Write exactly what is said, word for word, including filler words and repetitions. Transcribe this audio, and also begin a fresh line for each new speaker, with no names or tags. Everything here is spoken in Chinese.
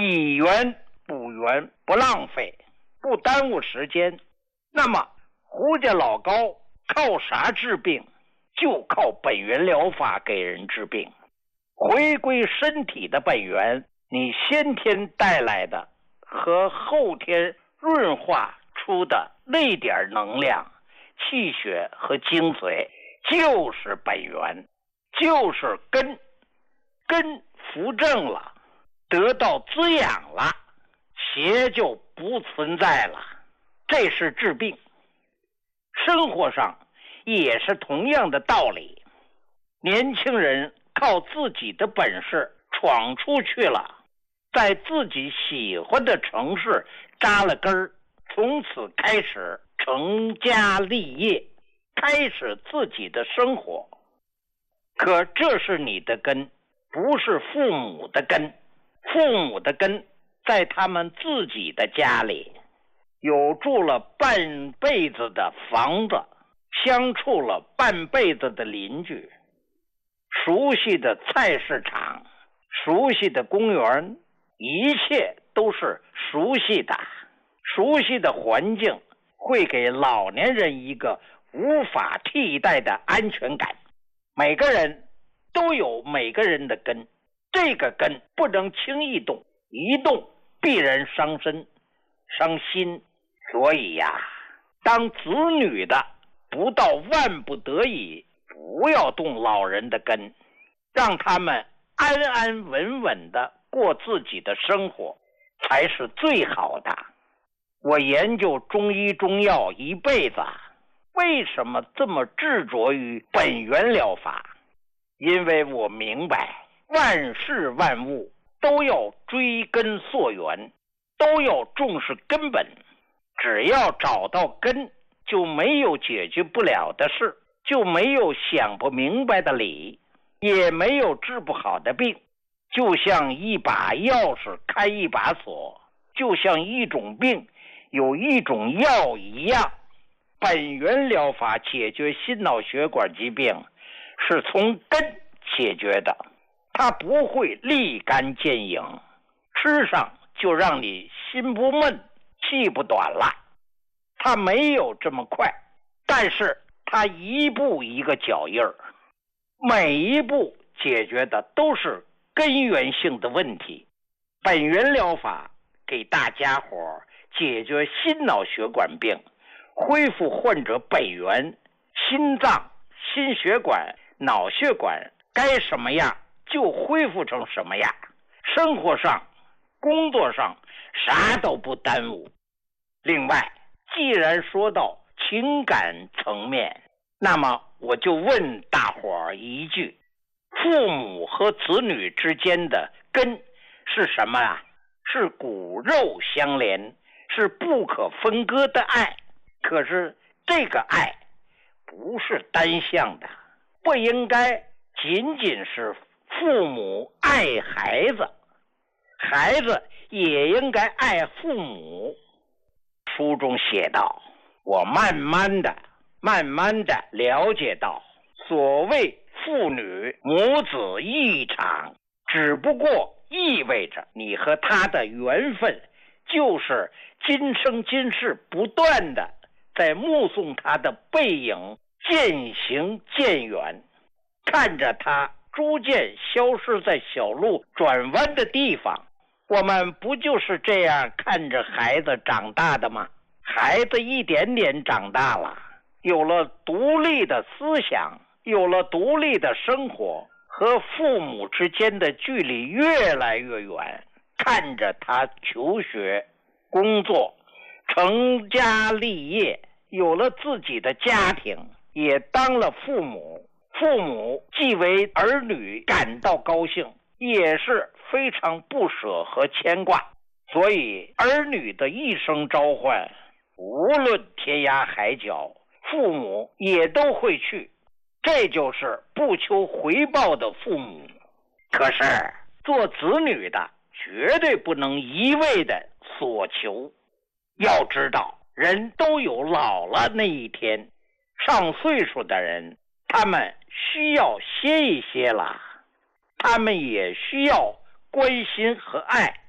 以源补源，不浪费，不耽误时间。那么胡家老高靠啥治病？就靠本源疗法给人治病。回归身体的本源，你先天带来的和后天润化出的那点能量、气血和精髓，就是本源，就是根。根扶正了，得到滋养了，邪就不存在了。这是治病。生活上也是同样的道理。年轻人靠自己的本事闯出去了，在自己喜欢的城市扎了根儿，从此开始成家立业，开始自己的生活。可这是你的根，不是父母的根。父母的根在他们自己的家里，有住了半辈子的房子，相处了半辈子的邻居，熟悉的菜市场，熟悉的公园，一切都是熟悉的。熟悉的环境会给老年人一个无法替代的安全感。每个人都有每个人的根，这个根不能轻易动，一动必然伤身伤心。所以呀，当子女的不到万不得已，不要动老人的根，让他们安安稳稳的过自己的生活才是最好的。我研究中医中药一辈子，为什么这么执着于本源疗法？因为我明白万事万物都要追根溯源，都要重视根本。只要找到根，就没有解决不了的事，就没有想不明白的理，也没有治不好的病。就像一把钥匙开一把锁，就像一种病有一种药一样。本源疗法解决心脑血管疾病是从根解决的，它不会立竿见影，吃上就让你心不闷气不短了。它没有这么快，但是它一步一个脚印儿，每一步解决的都是根源性的问题。本源疗法给大家伙解决心脑血管病，恢复患者本源，心脏、心血管、脑血管该什么样就恢复成什么样，生活上、工作上啥都不耽误。另外，既然说到情感层面，那么我就问大伙儿一句：父母和子女之间的根是什么啊？是骨肉相连，是不可分割的爱。可是这个爱不是单向的，不应该仅仅是父母爱孩子，孩子也应该爱父母。书中写道，我慢慢的慢慢的了解到，所谓父女母子一场，只不过意味着你和他的缘分就是今生今世不断的在目送他的背影渐行渐远，看着他逐渐消失在小路转弯的地方。我们不就是这样看着孩子长大的吗？孩子一点点长大了，有了独立的思想，有了独立的生活，和父母之间的距离越来越远，看着他求学、工作、成家立业，有了自己的家庭，也当了父母。父母既为儿女感到高兴，也是非常不舍和牵挂。所以儿女的一声召唤，无论天涯海角，父母也都会去。这就是不求回报的父母。可是做子女的绝对不能一味的索求。要知道人都有老了那一天，上岁数的人他们需要歇一歇了，他们也需要关心和爱。